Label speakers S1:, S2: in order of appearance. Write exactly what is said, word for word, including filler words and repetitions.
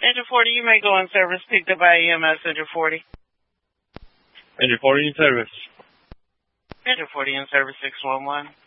S1: Engine forty, you may go in service. Picked up by E M S, Engine forty.
S2: Engine forty in service.
S1: Engine forty in service, six one one.